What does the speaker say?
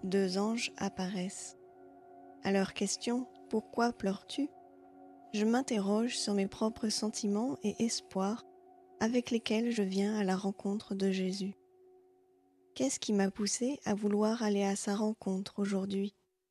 2 anges apparaissent. À leur question « Pourquoi pleures-tu ?» je m'interroge sur mes propres sentiments et espoirs avec lesquels je viens à la rencontre de Jésus. Qu'est-ce qui m'a poussé à vouloir aller à sa rencontre aujourd'hui?